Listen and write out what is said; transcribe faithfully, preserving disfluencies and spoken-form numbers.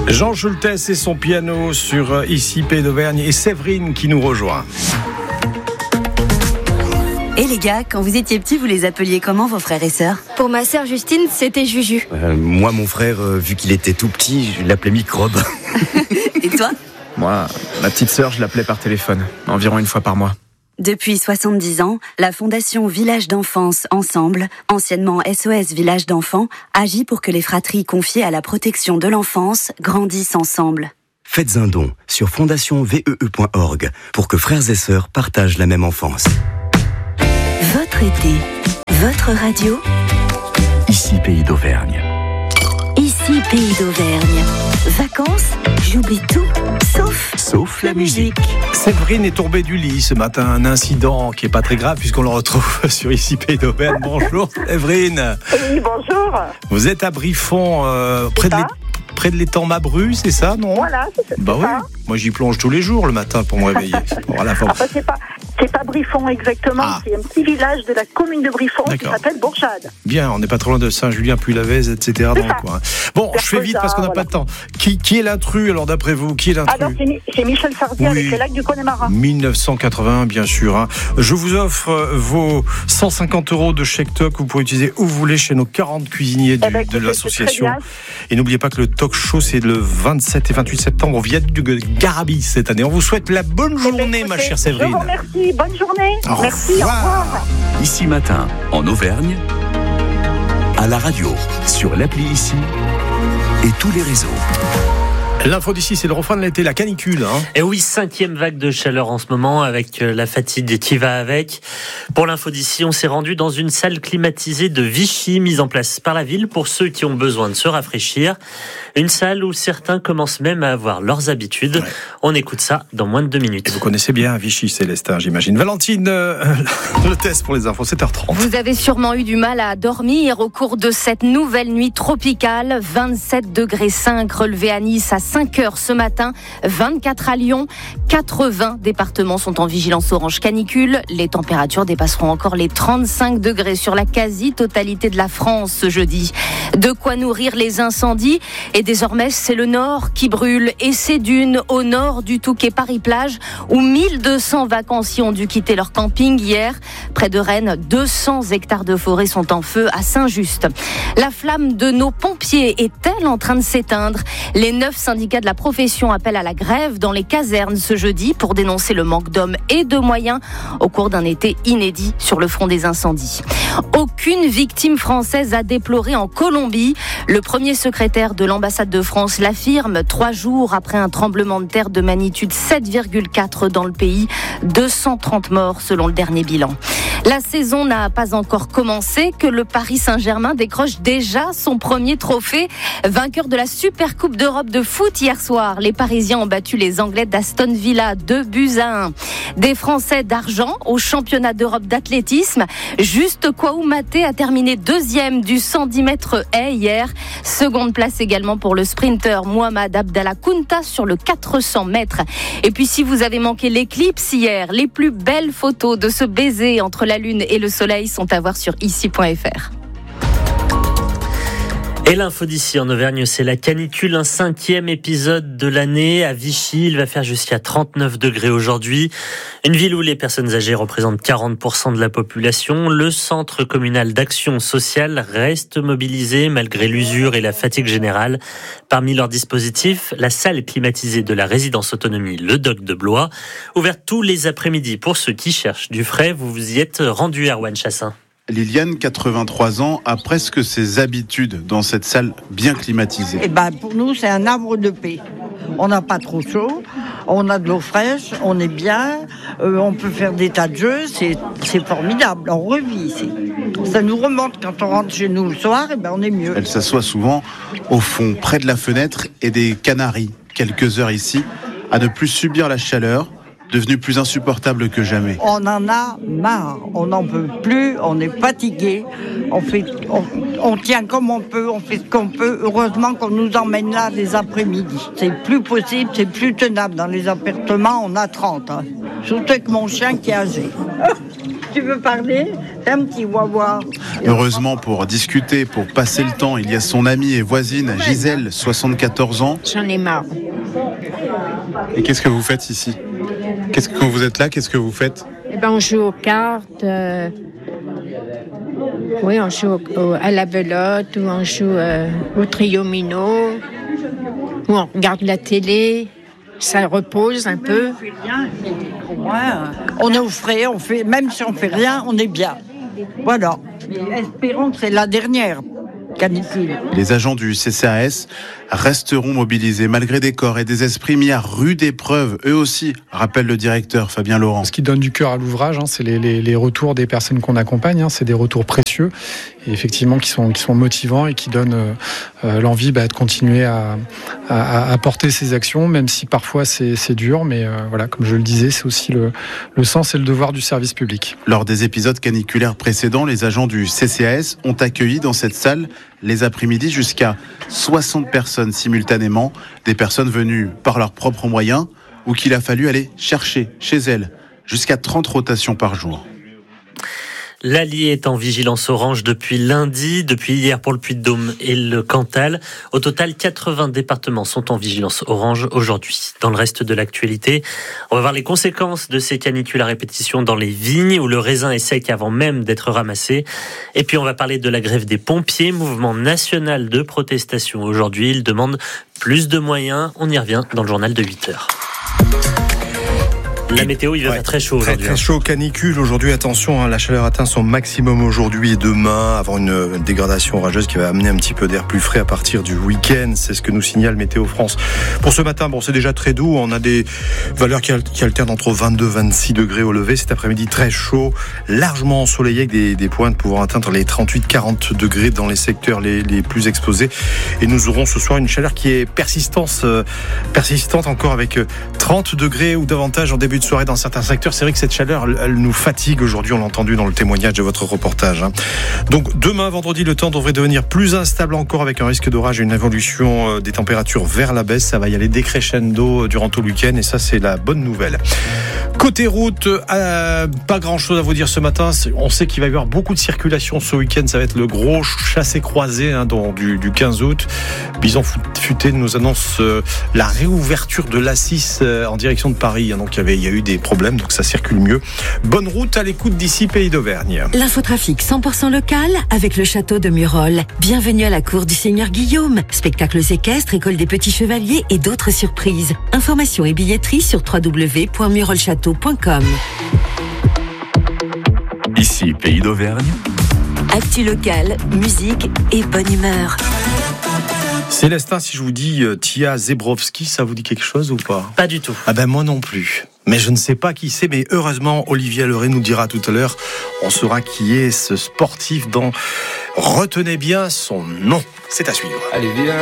Jean Schultes et son piano sur Ici Pays d'Auvergne et Séverine qui nous rejoint. Et les gars, quand vous étiez petits, vous les appeliez comment vos frères et sœurs ? Pour ma sœur Justine, c'était Juju. Euh, moi, mon frère, euh, vu qu'il était tout petit, je l'appelais Microbe. Et toi ? Moi, ma petite sœur, je l'appelais par téléphone, environ une fois par mois. Depuis soixante-dix ans, la Fondation Village d'Enfance Ensemble, anciennement S O S Village d'Enfants, agit pour que les fratries confiées à la protection de l'enfance grandissent ensemble. Faites un don sur fondation v e e point org pour que frères et sœurs partagent la même enfance. Votre été, votre radio, Ici Pays d'Auvergne. Ici Pays d'Auvergne. Vacances, j'oublie tout, sauf... Sauf la musique. Séverine est tombée du lit ce matin, un incident qui n'est pas très grave puisqu'on le retrouve sur Ici Pays d'Auvergne. Bonjour Séverine. Oui, bonjour. Vous êtes à Briffon, euh, près, de l'é... près de l'étang Mabru, c'est ça, non ? Voilà, c'est, c'est bah ça. Oui. Moi j'y plonge tous les jours le matin pour me réveiller. Pour la forme. Ah bah, c'est pas... C'est pas Briffon exactement, ah. c'est un petit village de la commune de Briffon D'accord. qui s'appelle Bourchade. Bien, on n'est pas trop loin de Saint-Julien, Puy-Lavez, et cetera dans le coin. Bon, je fais vite parce qu'on n'a voilà. pas de temps. Qui, qui est l'intrus alors d'après vous ? Qui est l'intrus ? Alors c'est, c'est Michel Sardi oui. avec les lacs du Connemara. dix-neuf cent quatre-vingts, bien sûr. Hein. Je vous offre vos cent cinquante euros de chèque toc que vous pourrez utiliser où vous voulez chez nos quarante cuisiniers du, eh ben, de l'association. Et n'oubliez pas que le talk show c'est le vingt-sept et vingt-huit septembre au Viaduc du Garabis cette année. On vous souhaite la bonne journée, eh ben, écoutez, ma chère Séverine. Je vous remercie, bonne journée. Au Merci, revoir. Au revoir. Ici Matin, en Auvergne, à la radio, sur l'appli Ici et tous les réseaux. L'info d'ici, c'est le refrain de l'été, la canicule. Hein. Et oui, cinquième vague de chaleur en ce moment, avec la fatigue qui va avec. Pour l'info d'ici, on s'est rendu dans une salle climatisée de Vichy, mise en place par la ville pour ceux qui ont besoin de se rafraîchir. Une salle où certains commencent même à avoir leurs habitudes. Ouais. On écoute ça dans moins de deux minutes. Et vous connaissez bien Vichy, Célestin, j'imagine. Valentine, euh, le test pour les infos, sept heures trente. Vous avez sûrement eu du mal à dormir au cours de cette nouvelle nuit tropicale. vingt-sept degrés cinq relevés à Nice à cinq heures ce matin, vingt-quatre à Lyon, quatre-vingts départements sont en vigilance orange canicule. Les températures dépasseront encore les trente-cinq degrés sur la quasi-totalité de la France ce jeudi. De quoi nourrir les incendies et désormais c'est le nord qui brûle et ces dunes au nord du Touquet Paris-Plage où mille deux cents vacanciers ont dû quitter leur camping hier. Près de Rennes, deux cents hectares de forêt sont en feu à Saint-Just. La flamme de nos pompiers est-elle en train de s'éteindre ? Les neuf syndicats de la profession appellent à la grève dans les casernes ce jeudi pour dénoncer le manque d'hommes et de moyens au cours d'un été inédit sur le front des incendies. Aucune victime française à déplorer en Colombie. Le premier secrétaire de l'ambassade de France l'affirme trois jours après un tremblement de terre de magnitude sept virgule quatre dans le pays. deux cent trente morts selon le dernier bilan. La saison n'a pas encore commencé que le Paris Saint-Germain décroche déjà son premier trophée. Vainqueur de la Super Coupe d'Europe de foot hier soir, les Parisiens ont battu les Anglais d'Aston Villa deux buts à un. Des Français d'argent au championnat d'Europe d'athlétisme. Juste Koumaté a terminé deuxième du cent dix mètres haies hier. Seconde place également pour le sprinter Mohamed Abdallah Kounta sur le quatre cents mètres. Et puis si vous avez manqué l'éclipse hier, les plus belles photos de ce baiser entre la lune et le soleil sont à voir sur ici point f r. Et l'info d'ici en Auvergne, c'est la canicule, un cinquième épisode de l'année à Vichy. Il va faire jusqu'à trente-neuf degrés aujourd'hui. Une ville où les personnes âgées représentent quarante pour cent de la population. Le centre communal d'action sociale reste mobilisé malgré l'usure et la fatigue générale. Parmi leurs dispositifs, la salle climatisée de la résidence autonomie Le Doc de Blois, ouverte tous les après-midi pour ceux qui cherchent du frais. Vous vous y êtes rendu, Erwan Chassin. Liliane, quatre-vingt-trois ans, a presque ses habitudes dans cette salle bien climatisée. Eh ben, pour nous, c'est un havre de paix. On n'a pas trop chaud, on a de l'eau fraîche, on est bien, euh, on peut faire des tas de jeux, c'est, c'est formidable, on revit ici. Ça nous remonte quand on rentre chez nous le soir, eh ben, on est mieux. Elle s'assoit souvent au fond, près de la fenêtre et des canaris, quelques heures ici, à ne plus subir la chaleur, devenu plus insupportable que jamais. On en a marre, on n'en peut plus, on est fatigué, on, fait, on, on tient comme on peut, on fait ce qu'on peut. Heureusement qu'on nous emmène là les après-midi. C'est plus possible, c'est plus tenable. Dans les appartements, on a trente. Hein. Surtout avec mon chien qui est âgé. Tu veux parler ? C'est un petit wawa. Heureusement, pour discuter, pour passer le temps, il y a son amie et voisine Gisèle, soixante-quatorze ans. J'en ai marre. Et qu'est-ce que vous faites ici ? Qu'est-ce que, quand vous êtes là, qu'est-ce que vous faites ? Eh ben, on joue aux cartes. Euh... Oui, on joue au, au, à la belote, ou on joue euh, au triomino, ou on regarde la télé. Ça repose un peu. On est au frais, on fait, même si on fait rien, on est bien. Voilà. Et espérons que c'est la dernière canicule. Les agents du C C A S resteront mobilisés malgré des corps et des esprits mis à rude épreuve, eux aussi, rappelle le directeur Fabien Laurent. Ce qui donne du cœur à l'ouvrage, hein, c'est les, les, les retours des personnes qu'on accompagne, hein, c'est des retours précieux et effectivement qui sont, qui sont motivants et qui donnent euh, l'envie bah, de continuer à, à, à porter ces actions, même si parfois c'est, c'est dur, mais euh, voilà, comme je le disais, c'est aussi le, le sens et le devoir du service public. Lors des épisodes caniculaires précédents, les agents du C C A S ont accueilli dans cette salle les après-midi jusqu'à soixante personnes simultanément, des personnes venues par leurs propres moyens ou qu'il a fallu aller chercher chez elles, jusqu'à trente rotations par jour. L'Allier est en vigilance orange depuis lundi, depuis hier pour le Puy-de-Dôme et le Cantal. Au total, quatre-vingts départements sont en vigilance orange aujourd'hui. Dans le reste de l'actualité, on va voir les conséquences de ces canicules à répétition dans les vignes où le raisin est sec avant même d'être ramassé. Et puis on va parler de la grève des pompiers, mouvement national de protestation aujourd'hui. Ils demandent plus de moyens. On y revient dans le journal de huit heures. La météo, il va ouais, faire très chaud aujourd'hui. Très, très chaud, canicule aujourd'hui. Attention, hein, la chaleur atteint son maximum aujourd'hui et demain, avant une, une dégradation orageuse qui va amener un petit peu d'air plus frais à partir du week-end. C'est ce que nous signale Météo France. Pour ce matin, bon, c'est déjà très doux. On a des valeurs qui, qui alternent entre vingt-deux et vingt-six degrés au lever. Cet après-midi, très chaud, largement ensoleillé avec des, des pointes pouvant atteindre les trente-huit à quarante degrés dans les secteurs les, les plus exposés. Et nous aurons ce soir une chaleur qui est persistance, euh, persistante encore avec trente degrés ou davantage en début de soirée dans certains secteurs. C'est vrai que cette chaleur, elle nous fatigue aujourd'hui, on l'a entendu dans le témoignage de votre reportage. Donc demain, vendredi, le temps devrait devenir plus instable encore avec un risque d'orage et une évolution des températures vers la baisse. Ça va y aller décrescendo durant tout le week-end et ça, c'est la bonne nouvelle. Côté route, euh, pas grand-chose à vous dire ce matin. On sait qu'il va y avoir beaucoup de circulation ce week-end. Ça va être le gros chassé-croisé hein, dans, du, du quinze août. Bison Futé nous annonce euh, la réouverture de l'A six euh, en direction de Paris. Hein, donc il y avait, il y a eu des problèmes, donc ça circule mieux. Bonne route à l'écoute d'ici Pays d'Auvergne. L'infotrafic cent pour cent local avec le château de Murol. Bienvenue à la cour du Seigneur Guillaume. Spectacles équestres, école des petits chevaliers et d'autres surprises. Informations et billetterie sur w w w point murolchâteau point com. Ici Pays d'Auvergne. Actu local, musique et bonne humeur. Célestin, si je vous dis euh, Tia Zebrowski, ça vous dit quelque chose ou pas ? Pas du tout. Ah ben moi non plus. Mais je ne sais pas qui c'est, mais heureusement, Olivier Leray nous dira tout à l'heure, on saura qui est ce sportif dont retenez bien son nom. C'est à suivre. Allez, viens.